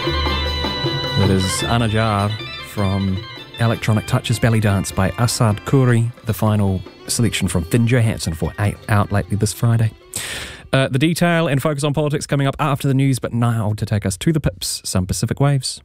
That is Anajar from Electronic Touches Belly Dance by Asad Khoury, the final selection from Finn Johansson for Out Lately this Friday. The detail and focus on politics coming up after the news, but now to take us to the pips, some Pacific Waves.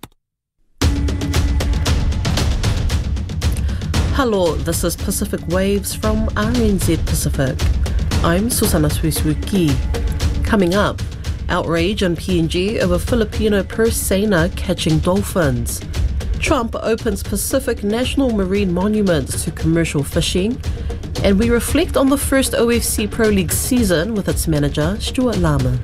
Hello, this is Pacific Waves from RNZ Pacific. I'm Susana Suisuki. Coming up, outrage in PNG over Filipino purse seiner catching dolphins. Trump opens Pacific National Marine Monuments to commercial fishing. And we reflect on the first OFC Pro League season with its manager, Stuart Lahman.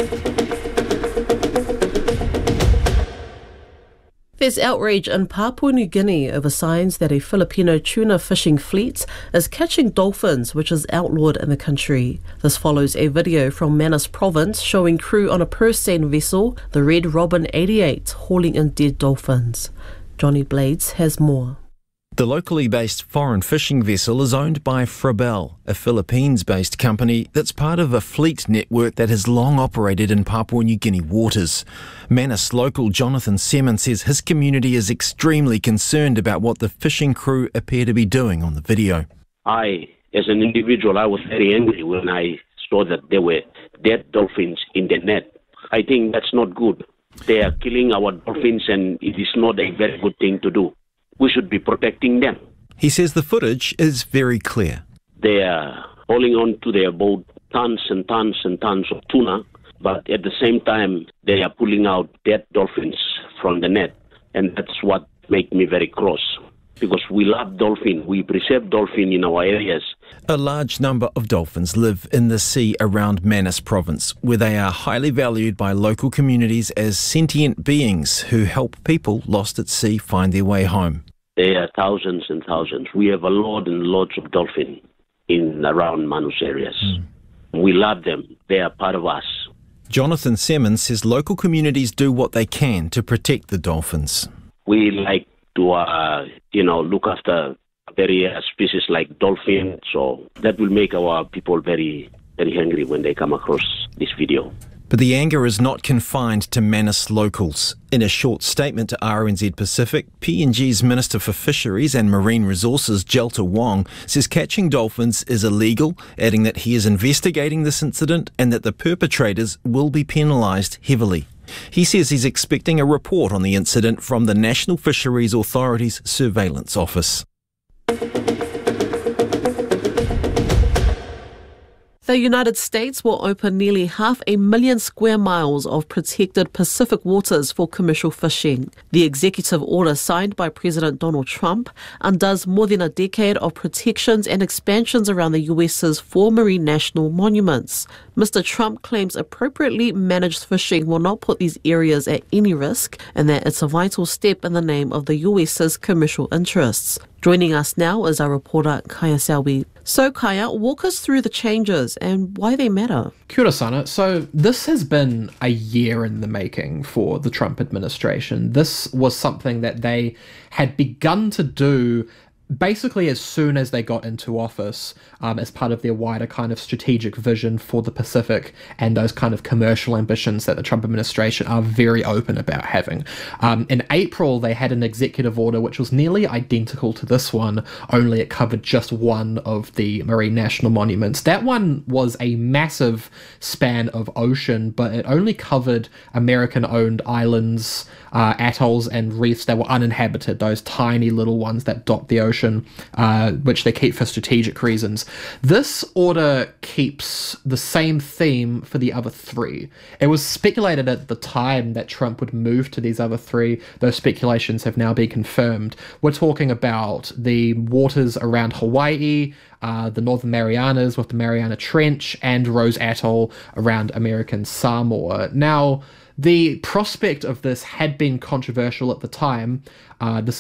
There's outrage in Papua New Guinea over signs that a Filipino tuna fishing fleet is catching dolphins, which is outlawed in the country. This follows a video from Manus Province showing crew on a purse seine vessel, the Red Robin 88, hauling in dead dolphins. Johnny Blades has more. The locally based foreign fishing vessel is owned by Frabel, a Philippines-based company that's part of a fleet network that has long operated in Papua New Guinea waters. Manus local Jonathan Seaman says his community is extremely concerned about what the fishing crew appear to be doing on the video. I, as an individual, I was very angry when I saw that there were dead dolphins in the net. I think that's not good. They are killing our dolphins and it is not a very good thing to do. We should be protecting them. He says the footage is very clear. They are holding on to their boat, tons and tons and tons of tuna, but at the same time, they are pulling out dead dolphins from the net. And that's what makes me very cross, because we love dolphin. We preserve dolphin in our areas. A large number of dolphins live in the sea around Manus Province, where they are highly valued by local communities as sentient beings who help people lost at sea find their way home. There are thousands and thousands. We have a lot and lots of dolphin in around Manus areas. We love them. They are part of us. Jonathan Simmons says local communities do what they can to protect the dolphins. We like to, look after various species like dolphin, so that will make our people very, very angry when they come across this video. But the anger is not confined to Manus locals. In a short statement to RNZ Pacific, PNG's Minister for Fisheries and Marine Resources, Jelta Wong, says catching dolphins is illegal, adding that he is investigating this incident and that the perpetrators will be penalised heavily. He says he's expecting a report on the incident from the National Fisheries Authority's Surveillance Office. The United States will open nearly 500,000 square miles of protected Pacific waters for commercial fishing. The executive order signed by President Donald Trump undoes more than a decade of protections and expansions around the US's 4 marine national monuments. Mr. Trump claims appropriately managed fishing will not put these areas at any risk and that it's a vital step in the name of the US's commercial interests. Joining us now is our reporter Kaya Selby. So Kaya, walk us through the changes and why they matter. Kia ora, Sana. So this has been a year in the making for the Trump administration. This was something that they had begun to do basically as soon as they got into office, as part of their wider kind of strategic vision for the Pacific and those kind of commercial ambitions that the Trump administration are very open about having. In April, they had an executive order which was nearly identical to this one, only it covered just one of the marine national monuments. That one was a massive span of ocean, but it only covered American-owned islands, atolls and reefs that were uninhabited, those tiny little ones that dot the ocean, which they keep for strategic reasons. This order keeps the same theme for the other 3. It was speculated at the time that Trump would move to these other 3. Those speculations have now been confirmed. We're talking about the waters around Hawaii, the Northern Marianas with the Mariana Trench, and Rose Atoll around American Samoa. Now, the prospect of this had been controversial at the time. This is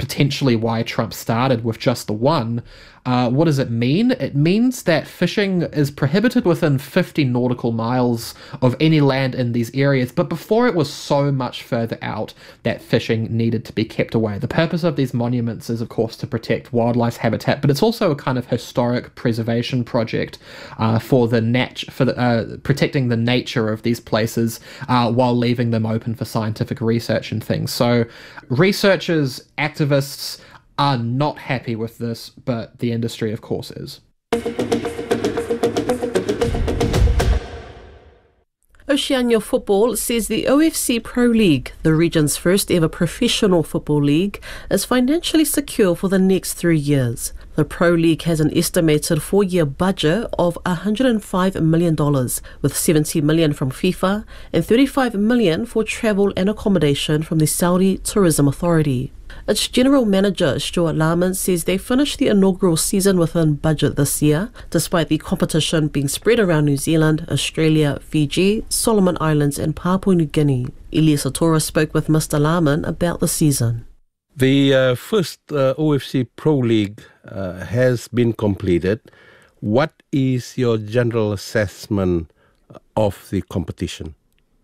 potentially why Trump started with just the one. What does it mean? It means that fishing is prohibited within 50 nautical miles of any land in these areas, but before it was so much further out that fishing needed to be kept away. The purpose of these monuments is, of course, to protect wildlife habitat, but it's also a kind of historic preservation project for protecting the nature of these places while leaving them open for scientific research and things. So researchers, activists are not happy with this, but the industry, of course, is. Oceania Football says the OFC Pro League, the region's first ever professional football league, is financially secure for the next 3 years. The Pro League has an estimated 4-year budget of $105 million, with $70 million from FIFA and $35 million for travel and accommodation from the Saudi Tourism Authority. Its general manager, Stuart Lahman, says they finished the inaugural season within budget this year, despite the competition being spread around New Zealand, Australia, Fiji, Solomon Islands and Papua New Guinea. Elias Atora spoke with Mr. Lahman about the season. The first OFC Pro League has been completed. What is your general assessment of the competition?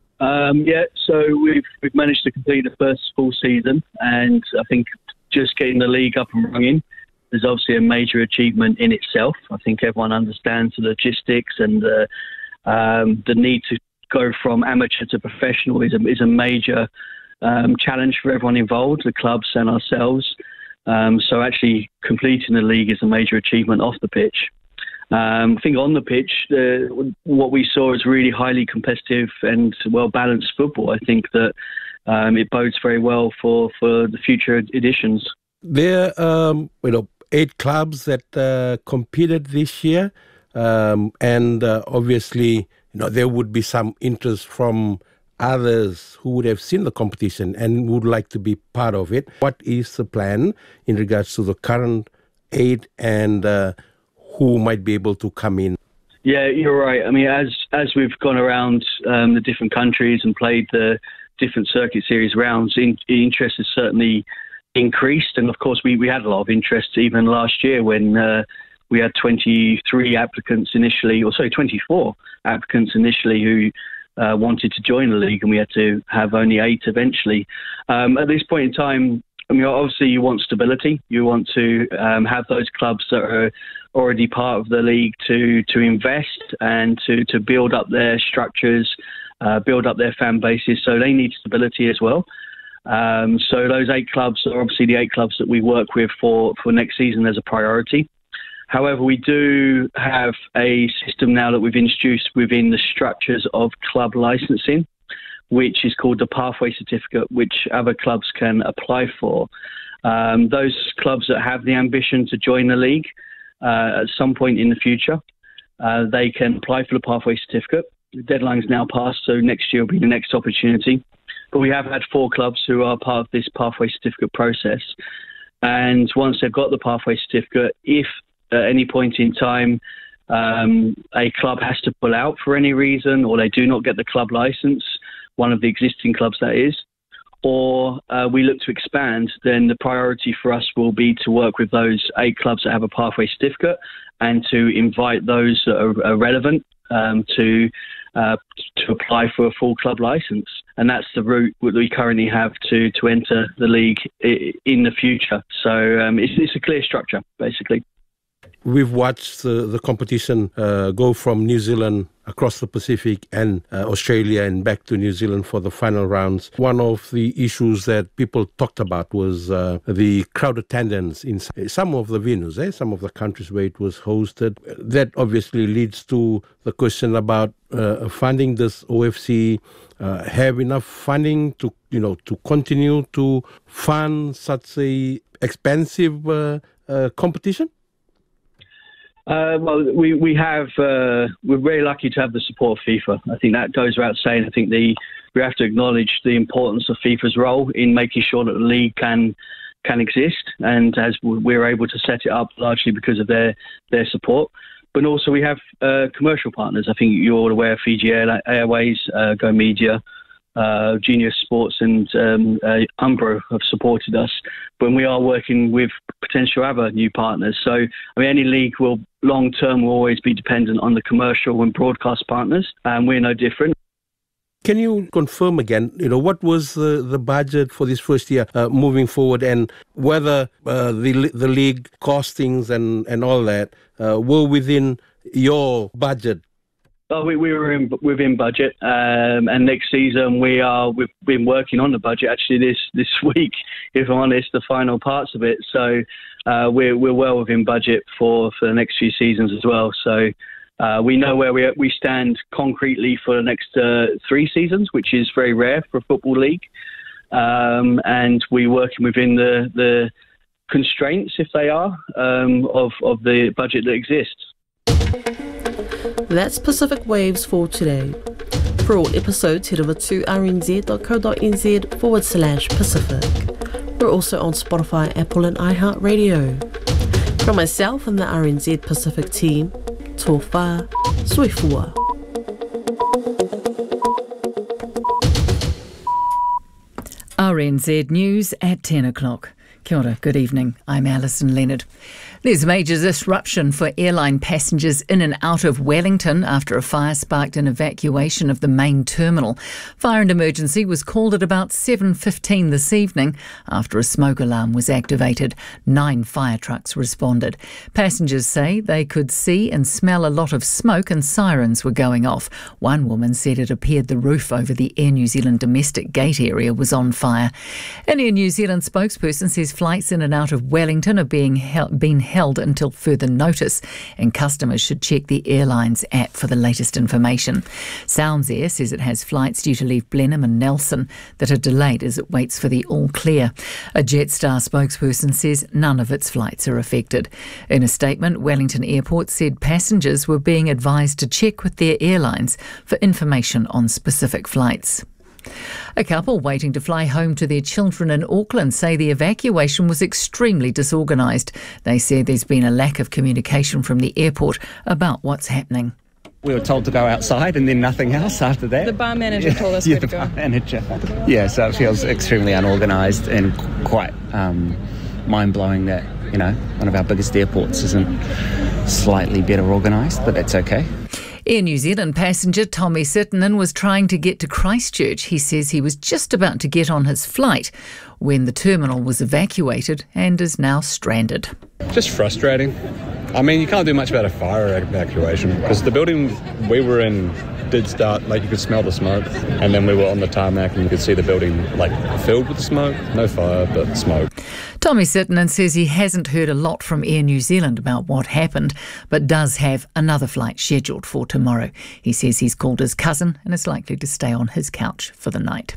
So we've managed to complete the first full season, and I think just getting the league up and running is obviously a major achievement in itself. I think everyone understands the logistics and the need to go from amateur to professional is a major challenge for everyone involved, the clubs and ourselves. So actually completing the league is a major achievement off the pitch. I think on the pitch, what we saw is really highly competitive and well-balanced football. I think that it bodes very well for the future editions. There are 8 clubs that competed this year, and obviously there would be some interest from others who would have seen the competition and would like to be part of it. What is the plan in regards to the current 8 and who might be able to come in? Yeah, you're right. I mean, as we've gone around the different countries and played the different circuit series rounds, interest has certainly increased. And of course, we had a lot of interest even last year when we had 24 applicants initially who wanted to join the league, and we had to have only 8 eventually. At this point in time, I mean, obviously you want stability. You want to have those clubs that are already part of the league to invest and to build up their structures, build up their fan bases. So they need stability as well. So those 8 clubs are obviously the 8 clubs that we work with for next season as a priority. However, we do have a system now that we've introduced within the structures of club licensing, which is called the Pathway Certificate, which other clubs can apply for. Those clubs that have the ambition to join the league at some point in the future, they can apply for the Pathway Certificate. The deadline's now passed, so next year will be the next opportunity. But we have had 4 clubs who are part of this Pathway Certificate process. And once they've got the Pathway Certificate, if at any point in time a club has to pull out for any reason, or they do not get the club license, one of the existing clubs that is, or we look to expand, then the priority for us will be to work with those 8 clubs that have a Pathway Certificate and to invite those that are relevant to apply for a full club license. And that's the route that we currently have to enter the league in the future. So it's a clear structure, basically. We've watched the competition go from New Zealand across the Pacific and Australia and back to New Zealand for the final rounds. One of the issues that people talked about was the crowd attendance in some of the venues, some of the countries where it was hosted. That obviously leads to the question about funding. Does OFC have enough funding to continue to fund such a expensive competition? Well, we're very lucky to have the support of FIFA. I think that goes without saying. I think we have to acknowledge the importance of FIFA's role in making sure that the league can exist, and as we're able to set it up largely because of their support. But also we have commercial partners. I think you're all aware of Fiji Airways, Go Media, Genius Sports and Umbro have supported us when we are working with potential other new partners. So, I mean, any league will long-term will always be dependent on the commercial and broadcast partners, and we're no different. Can you confirm again, what was the budget for this first year moving forward, and whether the league costings and all that were within your budget? Well, we were within budget, and next season we've been working on the budget actually this week, if I'm honest, the final parts of it. So we're well within budget for the next few seasons as well. So we know where we stand concretely for the next 3 seasons, which is very rare for a football league, and we're working within the constraints, if they are, of the budget that exists. That's Pacific Waves for today. For all episodes, head over to rnz.co.nz/Pacific. We're also on Spotify, Apple and iHeartRadio. From myself and the RNZ Pacific team, tō whā, sui fua. RNZ News at 10 o'clock. Kia ora, good evening. I'm Alison Leonard. There's major disruption for airline passengers in and out of Wellington after a fire sparked an evacuation of the main terminal. Fire and emergency was called at about 7:15 this evening after a smoke alarm was activated. 9 fire trucks responded. Passengers say they could see and smell a lot of smoke and sirens were going off. One woman said it appeared the roof over the Air New Zealand domestic gate area was on fire. An Air New Zealand spokesperson says flights in and out of Wellington are being held until further notice, and customers should check the airline's app for the latest information. Sounds Air says it has flights due to leave Blenheim and Nelson that are delayed as it waits for the all clear. A Jetstar spokesperson says none of its flights are affected. In a statement, Wellington Airport said passengers were being advised to check with their airlines for information on specific flights. A couple waiting to fly home to their children in Auckland say the evacuation was extremely disorganised. They say there's been a lack of communication from the airport about what's happening. We were told to go outside and then nothing else after that. The bar manager told us where to go. The bar manager. Yeah, so it feels extremely unorganised and quite mind-blowing that, one of our biggest airports isn't slightly better organised, but that's okay. Air New Zealand passenger Tommy Sittinen was trying to get to Christchurch. He says he was just about to get on his flight when the terminal was evacuated and is now stranded. Just frustrating. I mean, you can't do much about a fire evacuation because the building we were in did start, you could smell the smoke, and then we were on the tarmac and you could see the building, filled with smoke. No fire, but smoke. Tommy Sittinen says he hasn't heard a lot from Air New Zealand about what happened, but does have another flight scheduled for tomorrow. He says he's called his cousin and is likely to stay on his couch for the night.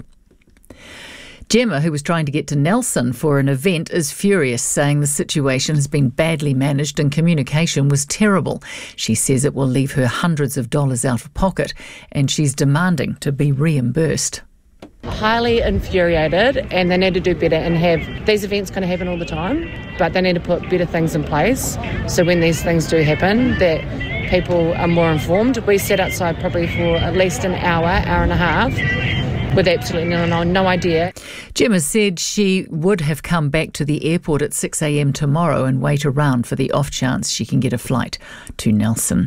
Gemma, who was trying to get to Nelson for an event, is furious, saying the situation has been badly managed and communication was terrible. She says it will leave her hundreds of dollars out of pocket and she's demanding to be reimbursed. Highly infuriated, and they need to do better and have these events kind of happen all the time, but they need to put better things in place so when these things do happen that people are more informed. We sat outside probably for at least an hour and a half with absolutely no idea. Gemma said she would have come back to the airport at 6 a.m. tomorrow and wait around for the off chance she can get a flight to Nelson.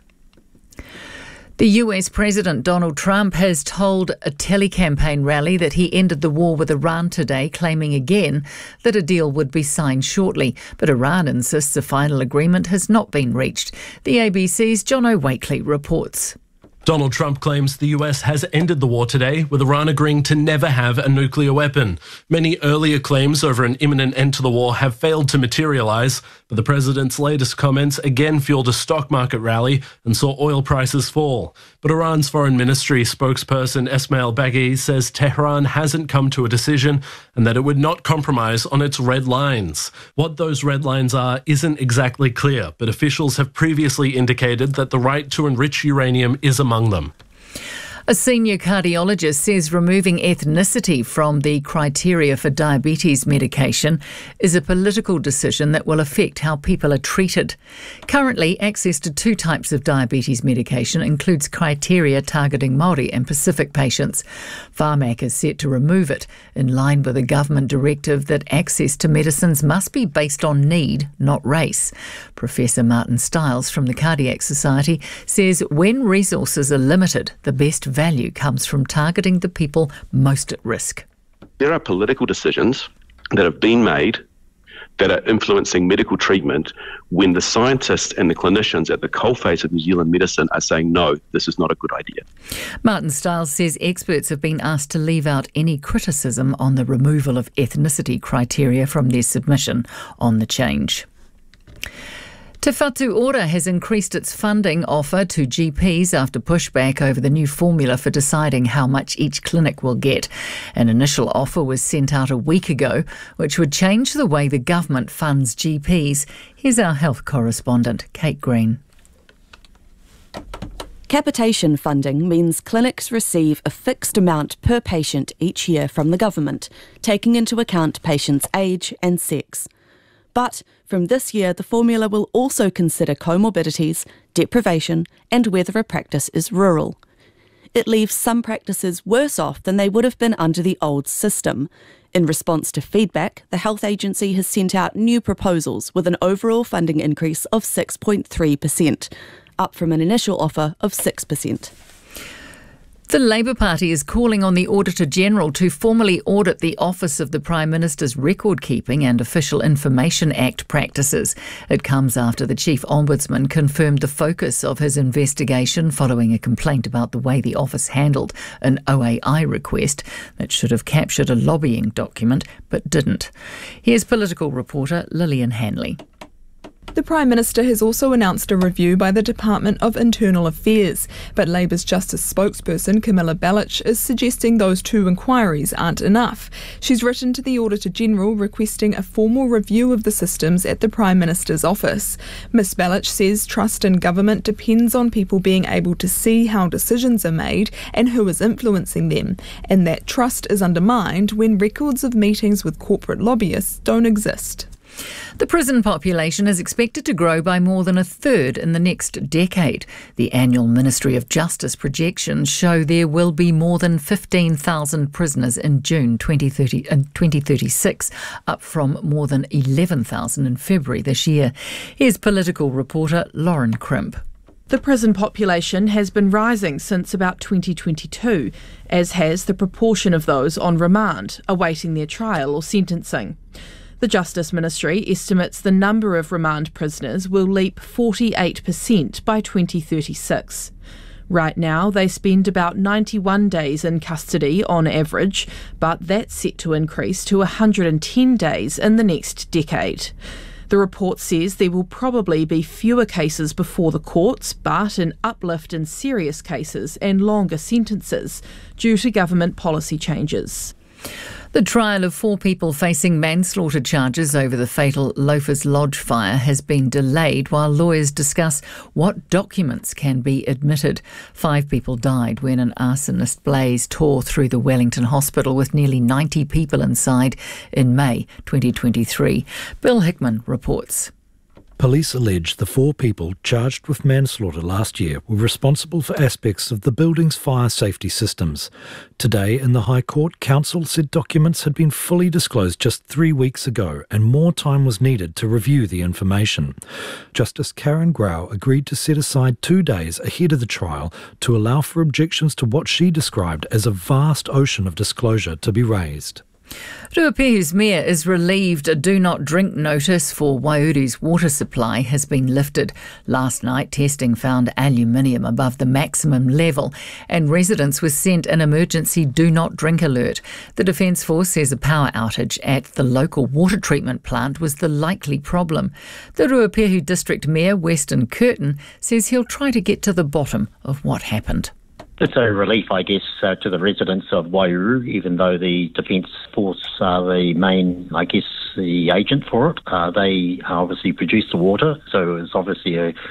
The US President Donald Trump has told a telecampaign rally that he ended the war with Iran today, claiming again that a deal would be signed shortly. But Iran insists a final agreement has not been reached. The ABC's John O'Wakely reports. Donald Trump claims the US has ended the war today, with Iran agreeing to never have a nuclear weapon. Many earlier claims over an imminent end to the war have failed to materialise, but the president's latest comments again fueled a stock market rally and saw oil prices fall. But Iran's foreign ministry spokesperson Esmail Baghi says Tehran hasn't come to a decision and that it would not compromise on its red lines. What those red lines are isn't exactly clear, but officials have previously indicated that the right to enrich uranium is among them. A senior cardiologist says removing ethnicity from the criteria for diabetes medication is a political decision that will affect how people are treated. Currently, access to two types of diabetes medication includes criteria targeting Māori and Pacific patients. Pharmac is set to remove it, in line with a government directive that access to medicines must be based on need, not race. Professor Martin Stiles from the Cardiac Society says when resources are limited, the best value comes from targeting the people most at risk. There are political decisions that have been made that are influencing medical treatment when the scientists and the clinicians at the coalface of New Zealand medicine are saying, no, this is not a good idea. Martin Stiles says experts have been asked to leave out any criticism on the removal of ethnicity criteria from their submission on the change. Te Whatu Ora has increased its funding offer to GPs after pushback over the new formula for deciding how much each clinic will get. An initial offer was sent out a week ago, which would change the way the government funds GPs. Here's our health correspondent, Kate Green. Capitation funding means clinics receive a fixed amount per patient each year from the government, taking into account patients' age and sex. But from this year, the formula will also consider comorbidities, deprivation, and whether a practice is rural. It leaves some practices worse off than they would have been under the old system. In response to feedback, the health agency has sent out new proposals with an overall funding increase of 6.3%, up from an initial offer of 6%. The Labour Party is calling on the Auditor-General to formally audit the Office of the Prime Minister's Record-Keeping and Official Information Act practices. It comes after the Chief Ombudsman confirmed the focus of his investigation following a complaint about the way the office handled an OAI request that should have captured a lobbying document but didn't. Here's political reporter Lillian Hanley. The Prime Minister has also announced a review by the Department of Internal Affairs, but Labour's Justice spokesperson Camilla Bellich is suggesting those two inquiries aren't enough. She's written to the Auditor-General requesting a formal review of the systems at the Prime Minister's office. Ms Bellich says trust in government depends on people being able to see how decisions are made and who is influencing them, and that trust is undermined when records of meetings with corporate lobbyists don't exist. The prison population is expected to grow by more than a third in the next decade. The annual Ministry of Justice projections show there will be more than 15,000 prisoners in June 2036, up from more than 11,000 in February this year. Here's political reporter Lauren Crimp. The prison population has been rising since about 2022, as has the proportion of those on remand, awaiting their trial or sentencing. The Justice Ministry estimates the number of remand prisoners will leap 48% by 2036. Right now, they spend about 91 days in custody on average, but that's set to increase to 110 days in the next decade. The report says there will probably be fewer cases before the courts, but an uplift in serious cases and longer sentences due to government policy changes. The trial of 4 people facing manslaughter charges over the fatal Loafers Lodge fire has been delayed while lawyers discuss what documents can be admitted. 5 people died when an arsonist blaze tore through the Wellington Hospital with nearly 90 people inside in May 2023. Bill Hickman reports. Police allege the 4 people charged with manslaughter last year were responsible for aspects of the building's fire safety systems. Today in the High Court, counsel said documents had been fully disclosed just 3 weeks ago and more time was needed to review the information. Justice Karen Grau agreed to set aside 2 days ahead of the trial to allow for objections to what she described as a vast ocean of disclosure to be raised. Ruapehu's mayor is relieved a do not drink notice for Waiuru's water supply has been lifted. Last night, testing found aluminium above the maximum level and residents were sent an emergency do not drink alert. The Defence Force says a power outage at the local water treatment plant was the likely problem. The Ruapehu District Mayor, Weston Curtin, says he'll try to get to the bottom of what happened. It's a relief, I guess, to the residents of Waiuru, even though the Defence Force are the main, the agent for it. They obviously produce the water, so it's obviously a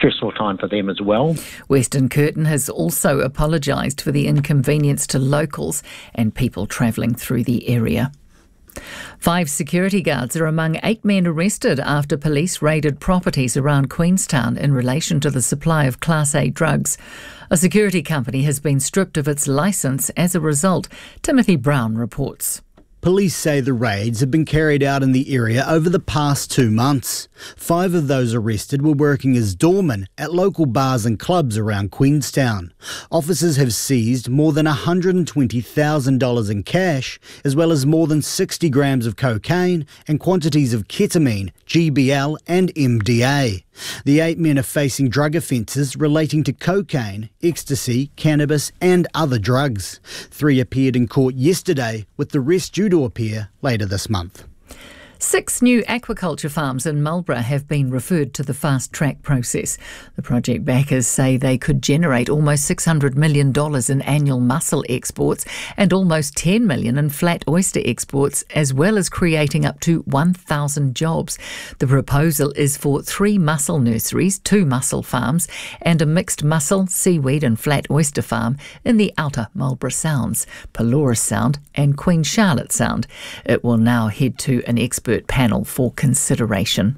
stressful time for them as well. Western Curtin has also apologised for the inconvenience to locals and people travelling through the area. 5 security guards are among 8 men arrested after police raided properties around Queenstown in relation to the supply of Class A drugs. A security company has been stripped of its licence as a result. Timothy Brown reports. Police say the raids have been carried out in the area over the past 2 months. 5 of those arrested were working as doormen at local bars and clubs around Queenstown. Officers have seized more than $120,000 in cash, as well as more than 60 grams of cocaine and quantities of ketamine, GBL and MDA. The 8 men are facing drug offences relating to cocaine, ecstasy, cannabis and other drugs. 3 appeared in court yesterday, with the rest due to appear later this month. 6 new aquaculture farms in Marlborough have been referred to the fast-track process. The project backers say they could generate almost $600 million in annual mussel exports and almost $10 million in flat oyster exports, as well as creating up to 1,000 jobs. The proposal is for 3 mussel nurseries, 2 mussel farms, and a mixed mussel, seaweed and flat oyster farm in the outer Marlborough Sounds, Pelorus Sound and Queen Charlotte Sound. It will now head to an expert panel for consideration.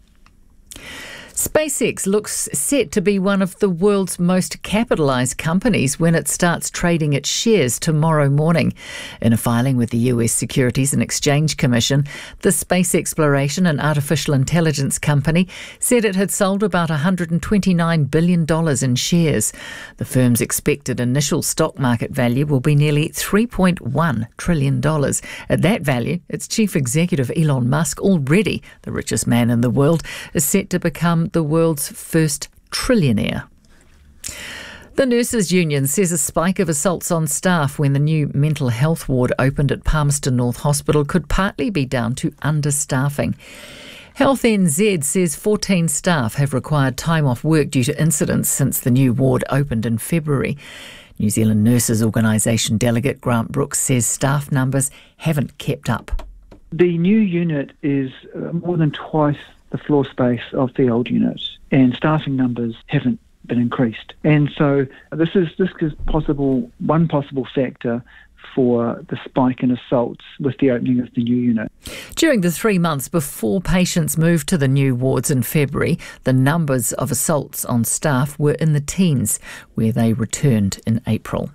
SpaceX looks set to be one of the world's most capitalised companies when it starts trading its shares tomorrow morning. In a filing with the US Securities and Exchange Commission, the Space Exploration and Artificial Intelligence company said it had sold about $129 billion in shares. The firm's expected initial stock market value will be nearly $3.1 trillion. At that value, its chief executive Elon Musk, already the richest man in the world, is set to become the world's first trillionaire. The Nurses Union says a spike of assaults on staff when the new mental health ward opened at Palmerston North Hospital could partly be down to understaffing. Health NZ says 14 staff have required time off work due to incidents since the new ward opened in February. New Zealand Nurses Organisation delegate Grant Brooks says staff numbers haven't kept up. The new unit is more than twice the floor space of the old unit, and staffing numbers haven't been increased. And so this is one possible factor for the spike in assaults with the opening of the new unit. During the 3 months before patients moved to the new wards in February, the numbers of assaults on staff were in the teens, where they returned in April.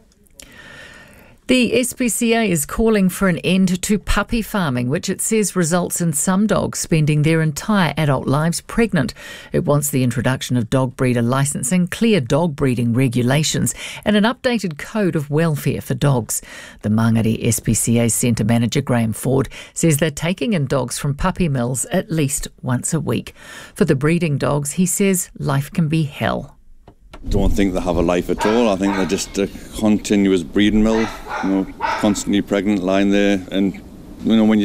The SPCA is calling for an end to puppy farming, which it says results in some dogs spending their entire adult lives pregnant. It wants the introduction of dog breeder licensing, clear dog breeding regulations and an updated code of welfare for dogs. The Mangere SPCA Centre Manager Graham Ford says they're taking in dogs from puppy mills at least once a week. For the breeding dogs, he says life can be hell. Don't think they have a life at all. I think they're just a continuous breeding mill, constantly pregnant, lying there. And when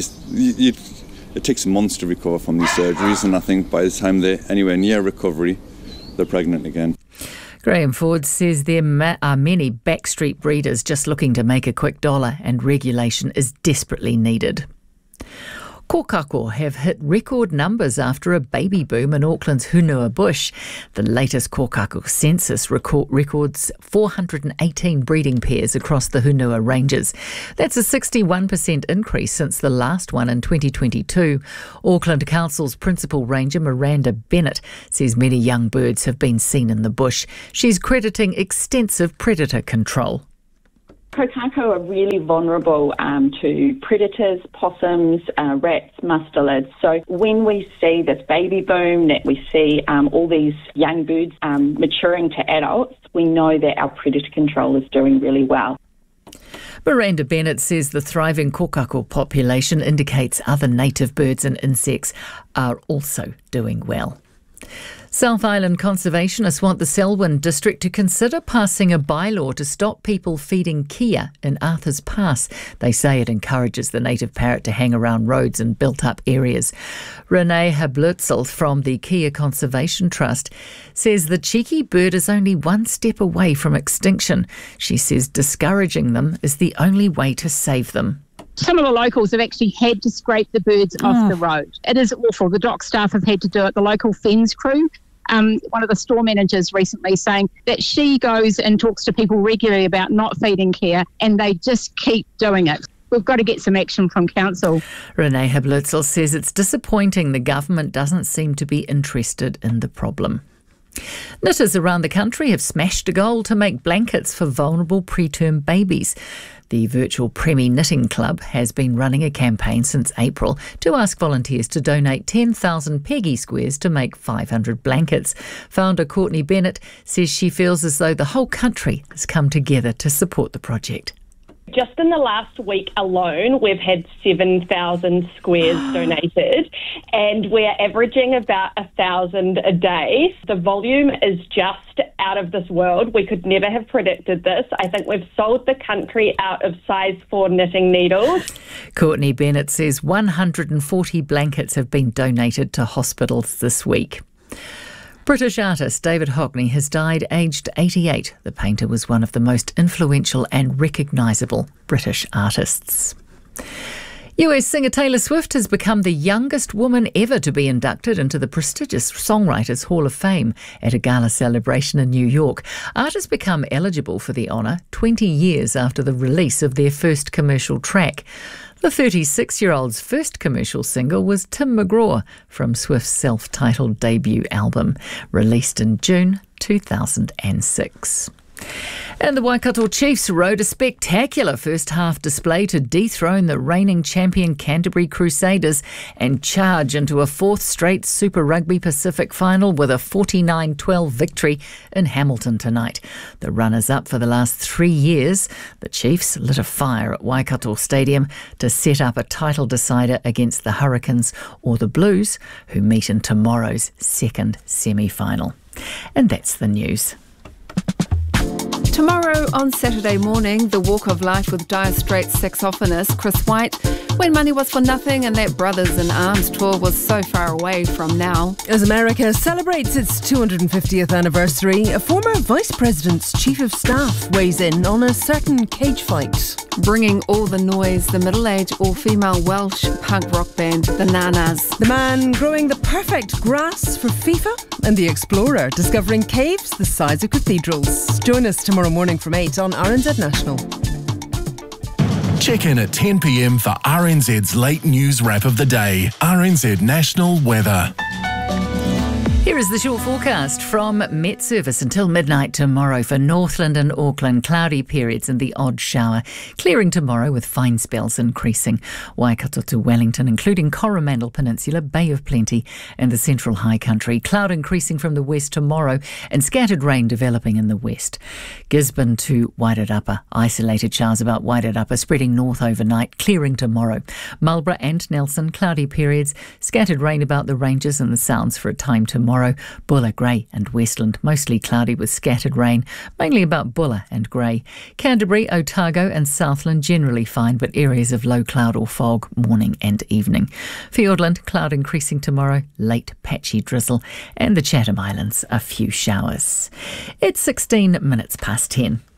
it takes months to recover from these surgeries, and I think by the time they're anywhere near recovery, they're pregnant again. Graham Ford says there are many backstreet breeders just looking to make a quick dollar, and regulation is desperately needed. Kōkako have hit record numbers after a baby boom in Auckland's Hunua bush. The latest Kōkako census records 418 breeding pairs across the Hunua ranges. That's a 61% increase since the last one in 2022. Auckland Council's principal ranger Miranda Bennett says many young birds have been seen in the bush. She's crediting extensive predator control. Kōkako are really vulnerable to predators, possums, rats, mustelids. So when we see this baby boom, that we see all these young birds maturing to adults, we know that our predator control is doing really well. Miranda Bennett says the thriving kōkako population indicates other native birds and insects are also doing well. South Island conservationists want the Selwyn district to consider passing a bylaw to stop people feeding kia in Arthur's Pass. They say it encourages the native parrot to hang around roads and built-up areas. Renee Hablutzel from the Kia Conservation Trust says the cheeky bird is only one step away from extinction. She says discouraging them is the only way to save them. Some of the locals have actually had to scrape the birds off the road. It is awful. The dock staff have had to do it, the local fens crew. one of the store managers recently saying that she goes and talks to people regularly about not feeding care and they just keep doing it. We've got to get some action from council. Renee Hablutzel says it's disappointing the government doesn't seem to be interested in the problem. Knitters around the country have smashed a goal to make blankets for vulnerable preterm babies. The virtual Premi Knitting Club has been running a campaign since April to ask volunteers to donate 10,000 Peggy squares to make 500 blankets. Founder Courtney Bennett says she feels as though the whole country has come together to support the project. Just in the last week alone, we've had 7,000 squares donated, and we're averaging about 1,000 a day. The volume is just out of this world. We could never have predicted this. I think we've sold the country out of size 4 knitting needles. Courtney Bennett says 140 blankets have been donated to hospitals this week. British artist David Hockney has died aged 88. The painter was one of the most influential and recognisable British artists. US singer Taylor Swift has become the youngest woman ever to be inducted into the prestigious Songwriters Hall of Fame at a gala celebration in New York. Artists become eligible for the honour 20 years after the release of their first commercial track. The 36-year-old's first commercial single was Tim McGraw from Swift's self-titled debut album, released in June 2006. And the Waikato Chiefs rode a spectacular first-half display to dethrone the reigning champion Canterbury Crusaders and charge into a fourth straight Super Rugby Pacific final with a 49-12 victory in Hamilton tonight. The runners-up for the last 3 years, the Chiefs lit a fire at Waikato Stadium to set up a title decider against the Hurricanes or the Blues, who meet in tomorrow's second semi-final. And that's the news. Tomorrow on Saturday morning, the Walk of Life with Dire Straits saxophonist Chris White. When Money Was for Nothing and that Brothers in Arms tour was so far away from now. As America celebrates its 250th anniversary, a former Vice President's Chief of Staff weighs in on a certain cage fight. Bringing all the noise, the middle-aged all-female Welsh punk rock band, the Nanas. The man growing the perfect grass for FIFA, and the explorer discovering caves the size of cathedrals. Join us tomorrow morning from 8 on RNZ National. Check in at 10 p.m. for RNZ's late news wrap of the day. RNZ National Weather. Here is the short forecast from Met Service until midnight tomorrow for Northland and Auckland. Cloudy periods and the odd shower. Clearing tomorrow with fine spells increasing. Waikato to Wellington, including Coromandel Peninsula, Bay of Plenty and the Central High Country. Cloud increasing from the west tomorrow and scattered rain developing in the west. Gisborne to Wairarapa. Isolated showers about Wairarapa spreading north overnight. Clearing tomorrow. Marlborough and Nelson, cloudy periods. Scattered rain about the ranges and the sounds for a time tomorrow. Bulla, Grey and Westland, mostly cloudy with scattered rain, mainly about Bulla and Grey. Canterbury, Otago and Southland generally fine, but areas of low cloud or fog morning and evening. Fiordland, cloud increasing tomorrow, late patchy drizzle, and the Chatham Islands, a few showers. It's 16 minutes past 10.